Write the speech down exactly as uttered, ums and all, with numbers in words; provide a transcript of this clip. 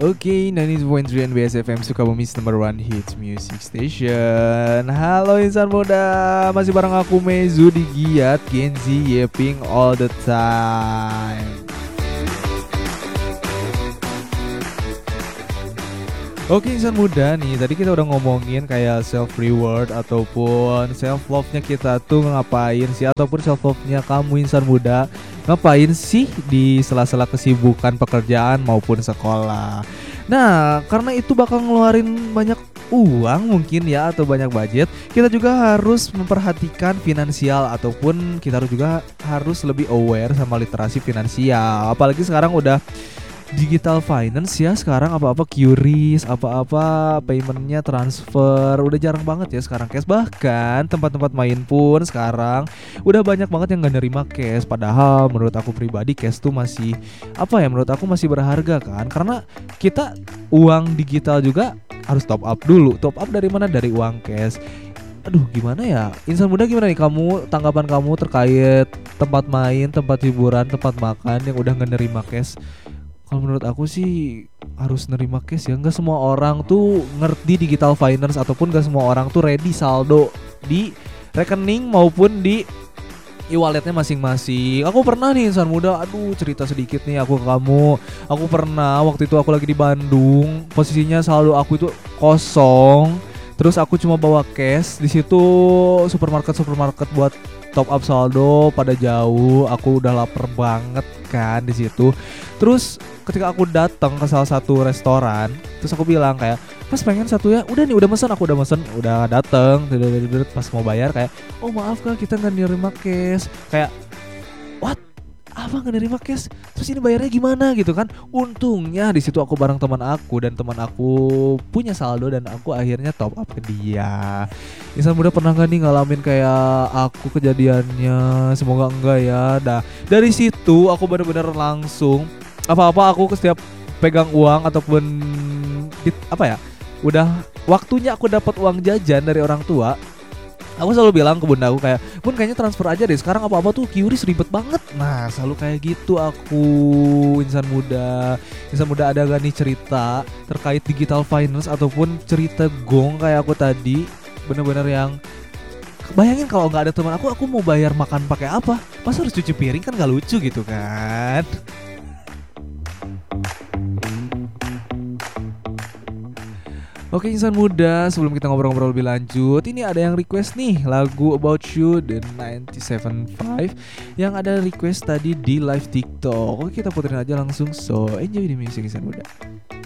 Oke, sembilan puluh tiga N B S F M Sukabumi's number one hits music station. Halo insan muda, masih bareng aku Mezu di Giat Genzi Yeping all the time. Oke insan muda nih, tadi kita udah ngomongin kayak self reward ataupun self love-nya kita tuh ngapain sih, ataupun self love-nya kamu insan muda ngapain sih di sela-sela kesibukan pekerjaan maupun sekolah. Nah, karena itu bakal ngeluarin banyak uang mungkin ya, atau banyak budget, kita juga harus memperhatikan finansial, ataupun kita harus juga harus lebih aware sama literasi finansial. Apalagi sekarang udah digital finance ya, sekarang apa-apa Q R I S, apa-apa paymentnya transfer, udah jarang banget ya sekarang cash. Bahkan tempat-tempat main pun sekarang udah banyak banget yang gak nerima cash. Padahal menurut aku pribadi cash tuh masih apa ya, menurut aku masih berharga kan, karena kita uang digital juga harus top up dulu. Top up dari mana? Dari uang cash. Aduh, gimana ya insan muda, gimana nih kamu, tanggapan kamu terkait tempat main, tempat hiburan, tempat makan yang udah gak nerima cash? Kalau menurut aku sih harus nerima cash ya. Nggak semua orang tuh ngerti digital finance, ataupun nggak semua orang tuh ready saldo di rekening maupun di e-walletnya masing-masing. Aku pernah nih insan muda, aduh cerita sedikit nih aku ke kamu. Aku pernah waktu itu aku lagi di Bandung, posisinya saldo aku itu kosong. Terus aku cuma bawa cash. Di situ supermarket supermarket buat top up saldo pada jauh. Aku udah lapar banget kan di situ. Terus ketika aku datang ke salah satu restoran, terus aku bilang kayak, "Mas pengen satu ya?" "Udah nih, udah mesen." Aku udah mesen, udah dateng. Pas mau bayar kayak, "Oh maaf Kak, kita nggak nerima cash." Kayak, what? Apa nggak nerima cash? Terus ini bayarnya gimana gitu kan? Untungnya di situ aku bareng teman aku, dan teman aku punya saldo, dan aku akhirnya top up ke dia. Insan muda pernah nggak nih ngalamin kayak aku kejadiannya? Semoga enggak ya. Dah dari situ aku benar-benar langsung apa-apa aku ke setiap pegang uang ataupun di, apa ya, udah waktunya aku dapat uang jajan dari orang tua, aku selalu bilang ke bunda aku kayak, "Bun, kayaknya transfer aja deh, sekarang apa-apa tuh Q R I S ribet banget." Nah, selalu kayak gitu aku insan muda. Insan muda ada gak nih cerita terkait digital finance ataupun cerita gong kayak aku tadi? Bener-bener yang bayangin kalau nggak ada teman aku, aku mau bayar makan pakai apa? Masa harus cuci piring, kan gak lucu gitu kan? Oke insan muda, sebelum kita ngobrol-ngobrol lebih lanjut, ini ada yang request nih lagu About You The sembilan tujuh lima yang ada request tadi di live TikTok. Oke, kita puterin aja langsung, so enjoy the music insan muda.